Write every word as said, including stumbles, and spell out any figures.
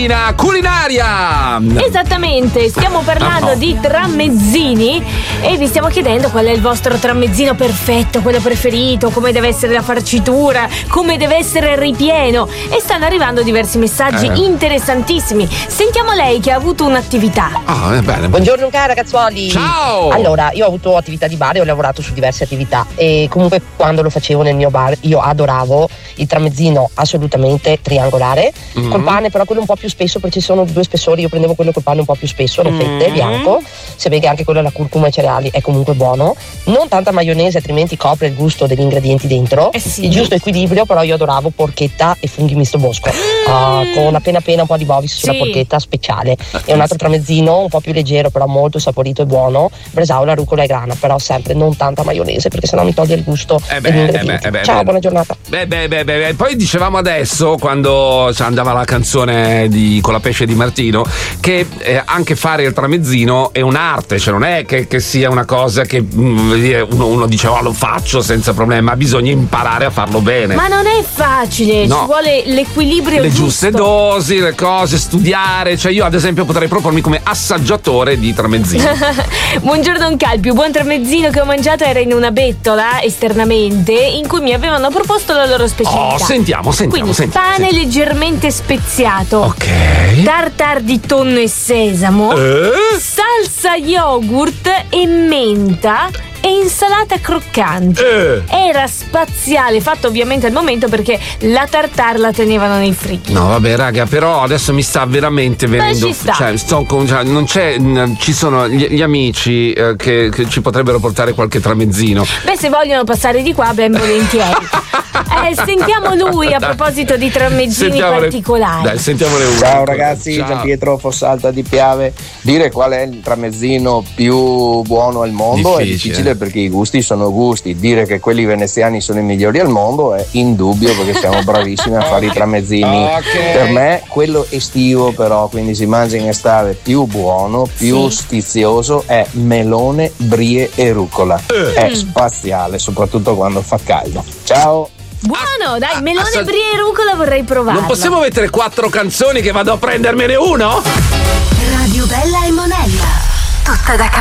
culinaria. Esattamente, stiamo parlando no. di tramezzini e vi stiamo chiedendo qual è il vostro tramezzino perfetto, quello preferito, come deve essere la farcitura, come deve essere il ripieno, e stanno arrivando diversi messaggi eh. interessantissimi. Sentiamo lei che ha avuto un'attività. Ah, è bene. Buongiorno cara ragazzuoli. Ciao. Allora, io ho avuto attività di bar e ho lavorato su diverse attività, e comunque quando lo facevo nel mio bar io adoravo il tramezzino assolutamente triangolare, mm-hmm. col pane però quello un po' più spesso, perché ci sono due spessori. Io prendevo quello col pane un po' più spesso, le fette, mm-hmm. bianco, sebbene anche quello alla curcuma e ai cereali è comunque buono, non tanta maionese altrimenti copre il gusto degli ingredienti dentro, eh sì. il giusto equilibrio. Però io adoravo porchetta e funghi misto bosco, uh, con appena appena un po' di bovis sulla sì. porchetta speciale, e un altro tramezzino un po' più leggero però molto saporito e buono, bresaola, rucola e grana, però sempre non tanta maionese perché sennò mi toglie il gusto eh degli beh, ingredienti. eh beh, eh beh, ciao, beh. buona giornata. Beh, beh, beh, beh, poi dicevamo adesso, quando andava la canzone di Con la pesce di Martino, che eh, anche fare il tramezzino è un'arte, cioè non è che, che sia una cosa che mh, uno, uno dice oh, lo faccio senza problema, bisogna imparare a farlo bene. Ma non è facile, no. ci vuole l'equilibrio le giusto. giuste dosi, le cose, studiare. Cioè io ad esempio potrei propormi come assaggiatore di tramezzino. Buongiorno un Calpio, buon tramezzino che ho mangiato era in una bettola esternamente in cui mi avevano proposto la loro specialità. Oh, sentiamo, sentiamo, Quindi sentiamo, pane sentiamo. leggermente speziato, Ok. tartar di tonno e sesamo, Eh? salsa yogurt e menta e insalata croccante. Eh. Era spaziale, fatto ovviamente al momento perché la tartar la tenevano nei frighi. No, vabbè, raga, però adesso mi sta veramente venendo. Beh, ci sta. Cioè, sto con, cioè, non c'è. Ci sono gli, gli amici eh, che, che ci potrebbero portare qualche tramezzino. Beh, se vogliono passare di qua, ben volentieri. Eh, sentiamo lui a Dai. proposito di tramezzini Sentiamole- particolari. Dai, sentiamone uno. Ciao ragazzi, Ciao. Gianpietro Fossalta di Piave. Dire qual è il tramezzino più buono al mondo Difficile. è difficile perché i gusti sono gusti. Dire che quelli veneziani sono i migliori al mondo è indubbio perché siamo bravissimi a fare i tramezzini. Ok. Per me quello estivo però, quindi si mangia in estate, più buono, più Sì. sfizioso è melone, brie e rucola. Eh. È spaziale, soprattutto quando fa caldo. Ciao! Buono, dai, melone, Assag- brie e rucola vorrei provare. Non possiamo mettere quattro canzoni che vado a prendermene uno? Radio Bella e Monella. Tutta da